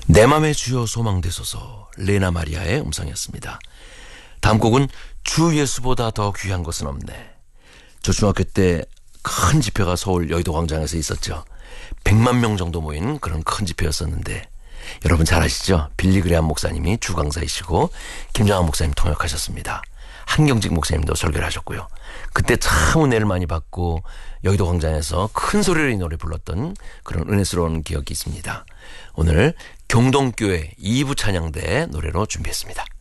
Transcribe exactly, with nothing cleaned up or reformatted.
내 맘의 주여 소망되소서 레나 마리아의 음성이었습니다. 다음 곡은 주 예수보다 더 귀한 것은 없네. 저 중학교 때 큰 집회가 서울 여의도 광장에서 있었죠. 백만 명 정도 모인 그런 큰 집회였었는데 여러분 잘 아시죠? 빌리 그레암 목사님이 주강사이시고 김장한 목사님 통역하셨습니다. 한경직 목사님도 설교를 하셨고요. 그때 참 은혜를 많이 받고 여의도 광장에서 큰 소리로 이 노래 불렀던 그런 은혜스러운 기억이 있습니다. 오늘 경동교회 이 부 찬양대 노래로 준비했습니다.